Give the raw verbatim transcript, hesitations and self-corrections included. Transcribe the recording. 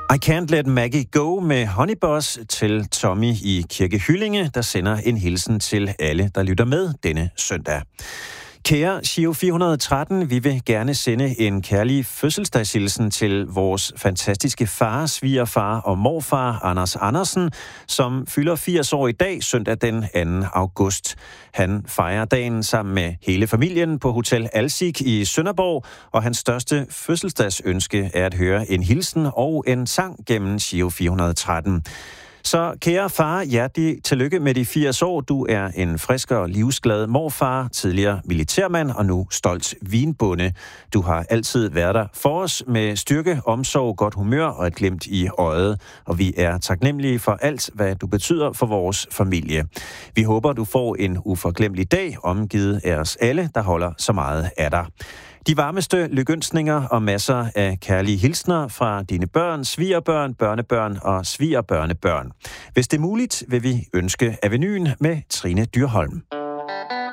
I Can't Let Maggie Go med Honeyboss til Tommy i Kirke Hyllinge, der sender en hilsen til alle, der lytter med denne søndag. Kære Giro fire hundrede og tretten, vi vil gerne sende en kærlig fødselsdagshilsen til vores fantastiske far, svigerfar og morfar, Anders Andersen, som fylder firs år i dag, søndag den anden august. Han fejrer dagen sammen med hele familien på Hotel Alsik i Sønderborg, og hans største fødselsdagsønske er at høre en hilsen og en sang gennem Giro fire hundrede og tretten. Så kære far, hjertelig tillykke med de firs år. Du er en frisk og livsglad morfar, tidligere militærmand og nu stolt vinbonde. Du har altid været der for os med styrke, omsorg, godt humør og et glimt i øjet. Og vi er taknemmelige for alt, hvad du betyder for vores familie. Vi håber, du får en uforglemmelig dag, omgivet af os alle, der holder så meget af dig. De varmeste lykønsninger og masser af kærlige hilsner fra dine børn, svigerbørn, børnebørn og svigerbørnebørn. Hvis det er muligt, vil vi ønske Avenyen med Trine Dyrholm.